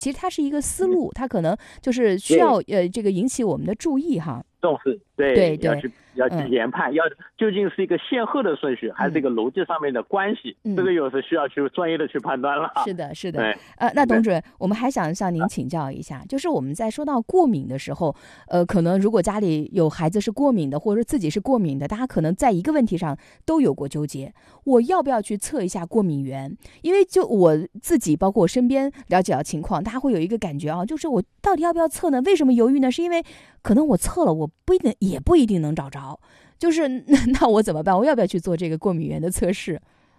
其实它是一个思路，它可能就是需要这个引起我们的注意哈。 重视，对，要去研判，究竟是一个先后的顺序，还是一个逻辑上面的关系，这个有时需要去专业的去判断了。 是的，是的。那董主任，我们还想向您请教一下，就是我们在说到过敏的时候，可能如果家里有孩子是过敏的，或者说自己是过敏的，大家可能在一个问题上都有过纠结，我要不要去测一下过敏源？因为就我自己，包括我身边了解到情况，大家会有一个感觉啊，就是我到底要不要测呢？为什么犹豫呢？是因为可能我测了，我也不一定能找着，就是那我怎么办？我要不要去做这个过敏源的测试？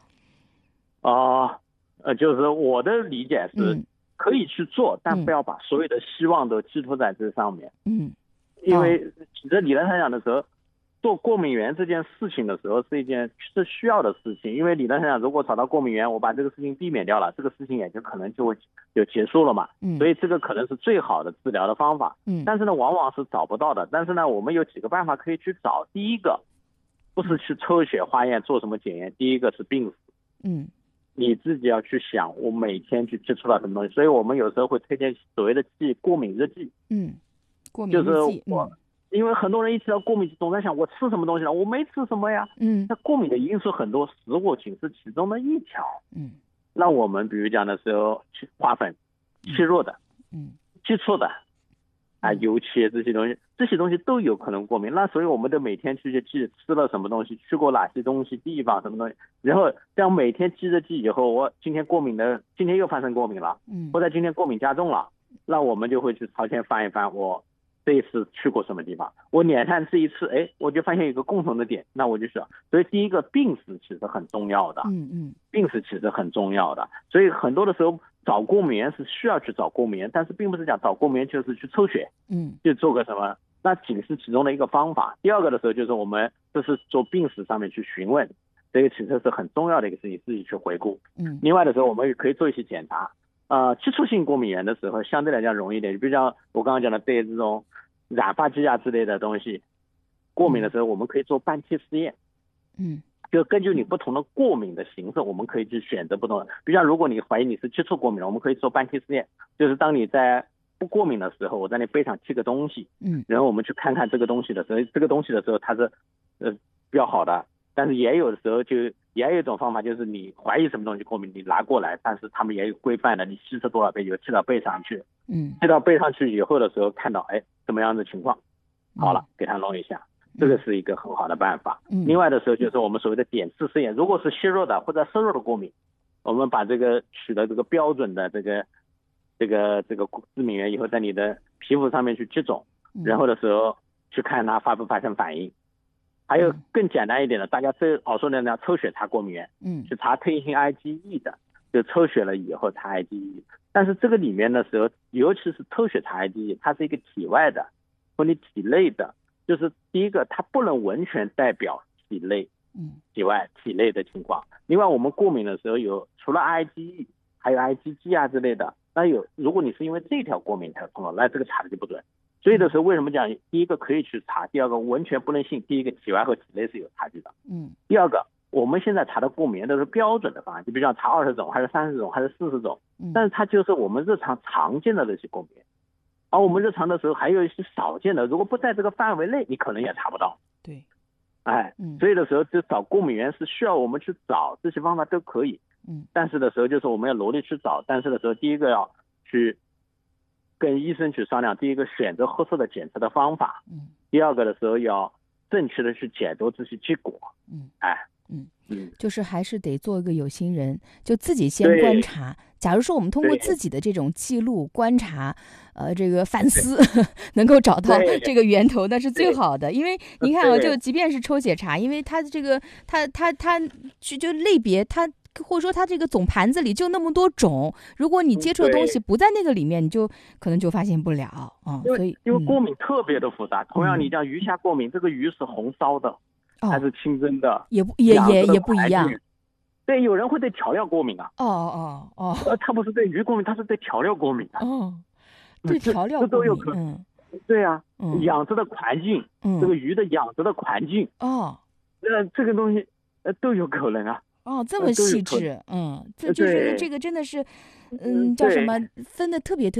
就是我的理解是，可以去做，但不要把所有的希望都寄托在这上面。因为其实理论上讲的时候，做过敏源这件事情的时候是一件是需要的事情，因为理论上讲，如果找到过敏源，我把这个事情避免掉了，这个事情也就可能就结束了嘛。所以这个可能是最好的治疗的方法。但是呢，往往是找不到的。但是呢，我们有几个办法可以去找。第一个，不是去抽血化验做什么检验，第一个是病史。你自己要去想，我每天去接触到什么东西。所以我们有时候会推荐所谓的过敏日记。 过敏日记。 就是因为很多人一提到过敏总在想我吃什么东西了，我没吃什么呀。那过敏的因素很多，食物仅是其中的一条。那我们比如讲的时候，花粉、气弱的、接触的油漆这些东西都有可能过敏。那所以我们得每天去记吃了什么东西，去过哪些东西地方什么东西，然后这样每天记着记以后，我今天又发生过敏了，或者今天过敏加重了，那我们就会去朝前翻一翻，我这一次去过什么地方，我连看这一次，我就发现有一个共同的点，那我就想，所以第一个病史其实很重要的。病史其实很重要的，所以很多的时候找过敏源是需要去找过敏源，但是并不是讲找过敏源就是去抽血，就做个什么，那仅是其中的一个方法。第二个的时候就是我们这是做病史上面去询问，这个其实是很重要的一个事情，自己去回顾。另外的时候我们也可以做一些检查。接触性过敏源的时候相对来讲容易一点，比如像我刚刚讲的对这种染发剂之类的东西过敏的时候，我们可以做半体实验。就根据你不同的过敏的形式，我们可以去选择不同的。比如像如果你怀疑你是接触过敏了，我们可以做半体实验，就是当你在不过敏的时候，我在你背上贴个东西，然后我们去看看这个东西的时候，它是比较好的。但是也有的时候也有一种方法，就是你怀疑什么东西过敏，你拿过来，但是他们也有规范的，你稀释多少倍就贴到背上去。贴到背上去以后的时候，看到什么样的情况，好了，给它弄一下，这个是一个很好的办法。另外的时候就是我们所谓的点刺试验，如果是虚弱的或者瘦弱的过敏，我们把这个取了这个标准的这个致敏源以后，在你的皮肤上面去接种，然后的时候去看它发不发生反应。还有更简单一点的，大家最耳熟能详抽血查过敏源，去查特异性 IgE 的，就抽血了以后查 IgE。但是这个里面的时候，尤其是抽血查 IgE， 它是一个体外的或你体内的，就是第一个它不能完全代表体内体内的情况。另外我们过敏的时候除了 IgE 还有 IgG 之类的，那如果你是因为这条过敏才碰到，那这个查的就不准。所以的时候为什么讲第一个可以去查，第二个完全不能信，第一个体外和体内是有差距的。第二个我们现在查的过敏源都是标准的方案，就比如讲查20种还是30种还是40种，但是它就是我们日常常见的这些过敏源，而我们日常的时候还有一些少见的，如果不在这个范围内，你可能也查不到。 对， 所以的时候就找过敏源是需要我们去找，这些方法都可以。但是的时候就是我们要努力去找，但是的时候第一个要去跟医生去商量，第一个选择合适的检测的方法，第二个的时候要正确的去解读这些结果。 就是还是得做一个有心人，就自己先观察。假如说我们通过自己的这种记录观察，这个反思能够找到这个源头，那是最好的。因为你看就即便是抽血查，因为它这个它就类别它。或者说它这个总盘子里就那么多种，如果你接触的东西不在那个里面，你就可能就发现不了。所以因为过敏特别的复杂。同样你讲鱼虾过敏，这个鱼是红烧的还是清蒸的， 也不一样。 对，有人会对调料过敏啊。他不是对鱼过敏，他是对调料过敏啊。 对调料过敏， 这都有可能。对啊，养殖的环境，这个鱼的养殖的环境，这个东西都有可能啊。 这么细致，这就是这个真的是，叫什么分的特别